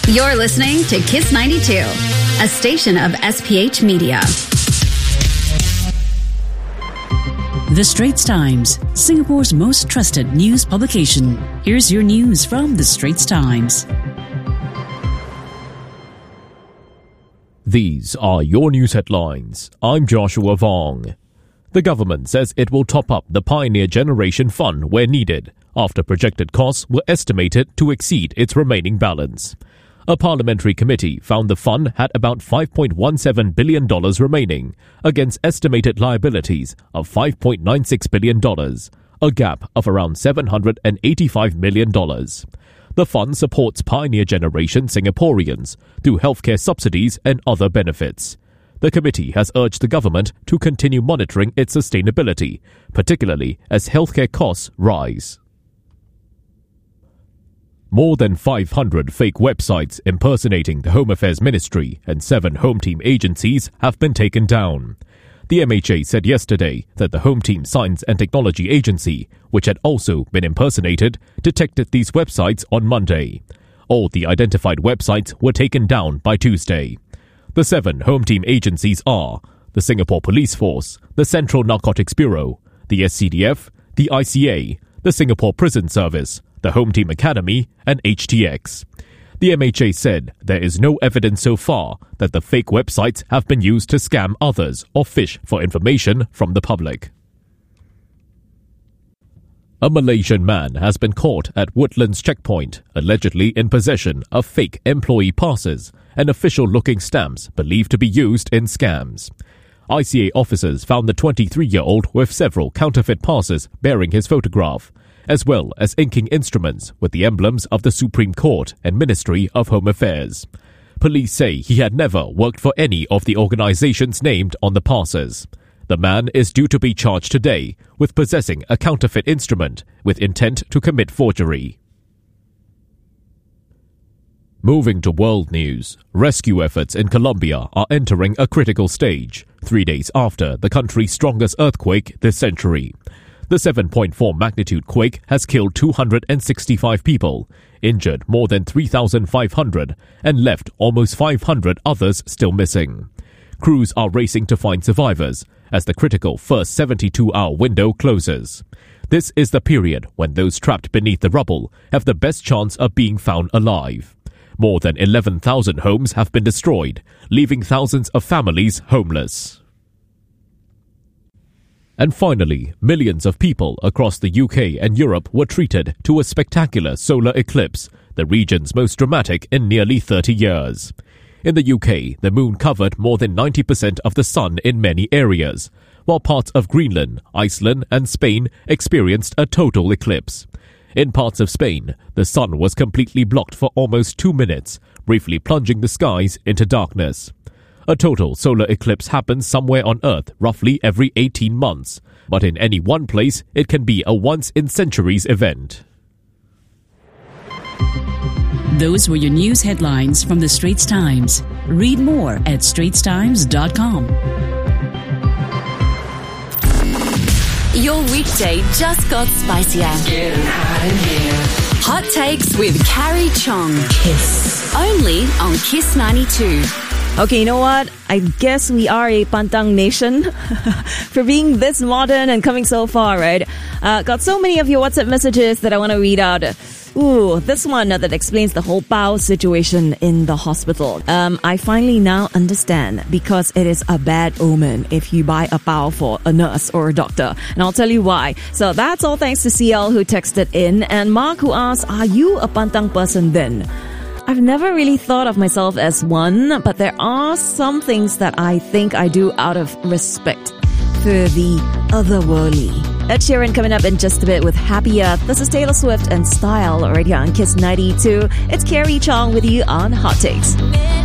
You're listening to Kiss 92, a station of SPH Media. The Straits Times, Singapore's most trusted news publication. Here's your news from The Straits Times. These are your news headlines. I'm Joshua Vong. The government says it will top up the Pioneer Generation Fund where needed, after projected costs were estimated to exceed its remaining balance. A parliamentary committee found the fund had about $5.17 billion remaining, against estimated liabilities of $5.96 billion, a gap of around $785 million. The fund supports Pioneer Generation Singaporeans through healthcare subsidies and other benefits. The committee has urged the government to continue monitoring its sustainability, particularly as healthcare costs rise. More than 500 fake websites impersonating the Home Affairs Ministry and 7 Home Team agencies have been taken down. The MHA said yesterday that the Home Team Science and Technology Agency, which had also been impersonated, detected these websites on Monday. All the identified websites were taken down by Tuesday. The 7 Home Team agencies are the Singapore Police Force, the Central Narcotics Bureau, the SCDF, the ICA, the Singapore Prison Service, the Home Team Academy, and HTX. The MHA said there is no evidence so far that the fake websites have been used to scam others or fish for information from the public. A Malaysian man has been caught at Woodlands checkpoint, allegedly in possession of fake employee passes and official-looking stamps believed to be used in scams. ICA officers found the 23-year-old with several counterfeit passes bearing his photograph, as well as inking instruments with the emblems of the Supreme Court and Ministry of Home Affairs. Police say he had never worked for any of the organizations named on the passes. The man is due to be charged today with possessing a counterfeit instrument with intent to commit forgery. Moving to world news, rescue efforts in Colombia are entering a critical stage, 3 days after the country's strongest earthquake this century. The 7.4 magnitude quake has killed 265 people, injured more than 3,500, and left almost 500 others still missing. Crews are racing to find survivors as the critical first 72-hour window closes. This is the period when those trapped beneath the rubble have the best chance of being found alive. More than 11,000 homes have been destroyed, leaving thousands of families homeless. And finally, millions of people across the UK and Europe were treated to a spectacular solar eclipse, the region's most dramatic in nearly 30 years. In the UK, the moon covered more than 90% of the sun in many areas, while parts of Greenland, Iceland and Spain experienced a total eclipse. In parts of Spain, the sun was completely blocked for almost 2 minutes, briefly plunging the skies into darkness. A total solar eclipse happens somewhere on Earth roughly every 18 months, but in any one place, it can be a once-in-centuries event. Those were your news headlines from The Straits Times. Read more at straitstimes.com. Your weekday just got spicier. Getting hot in here. Hot Takes with Carrie Chong. Kiss. Only on Kiss 92. Okay, you know what? I guess we are a pantang nation for being this modern and coming so far, right? Got so many of your WhatsApp messages that I want to read out. Ooh, this one that explains the whole Bao situation in the hospital. I finally now understand because it is a bad omen if you buy a Bao for a nurse or a doctor. And I'll tell you why. So that's all thanks to CL who texted in, and Mark who asked, are you a pantang person then? I've never really thought of myself as one, but there are some things that I think I do out of respect for the otherworldly. Ed Sheeran coming up in just a bit with Happy Earth. This is Taylor Swift and Style right here on Kiss 92. It's Carrie Chong with you on Hot Takes.